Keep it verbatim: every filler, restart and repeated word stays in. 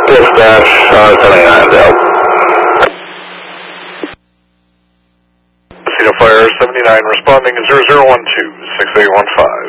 Dispatch, uh, seventy-nine, Delta. Casino Fire seventy-nine responding zero zero one two, six eight one five.